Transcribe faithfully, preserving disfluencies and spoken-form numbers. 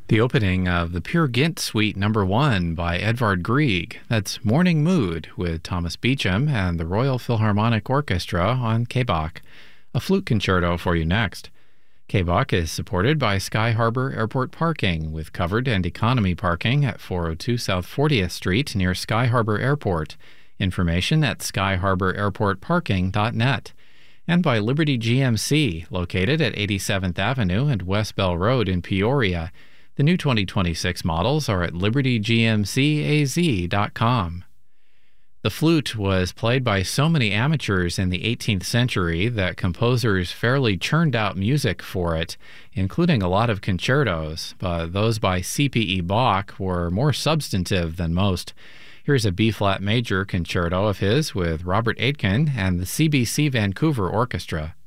The opening of the Peer Gynt Suite Number One by Edvard Grieg. That's Morning Mood with Thomas Beecham and the Royal Philharmonic Orchestra on K B O C. A flute concerto for you next. K B O C is supported by Sky Harbor Airport Parking, with covered and economy parking at four oh two South fortieth Street near Sky Harbor Airport. Information at sky harbor airport parking dot net. And by Liberty G M C, located at eighty-seventh Avenue and West Bell Road in Peoria. The new twenty twenty-six models are at liberty g m c a z dot com. The flute was played by so many amateurs in the eighteenth century that composers fairly churned out music for it, including a lot of concertos, but those by C P E Bach were more substantive than most. Here's a B-flat major concerto of his with Robert Aitken and the C B C Vancouver Orchestra.